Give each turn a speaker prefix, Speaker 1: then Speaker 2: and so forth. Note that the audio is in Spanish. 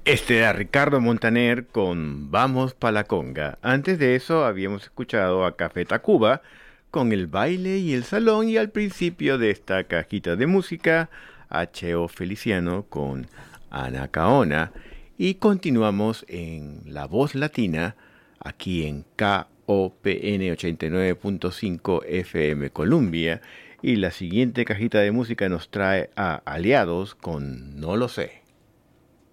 Speaker 1: Este era Ricardo Montaner con Vamos pa' la conga. Antes de eso habíamos escuchado a Café Tacuba con El baile y el salón y al principio de esta cajita de música a Cheo Feliciano con Ana Caona y continuamos en La Voz Latina aquí en KOPN 89.5 FM Columbia y la siguiente cajita de música nos trae a Aliados con No lo sé.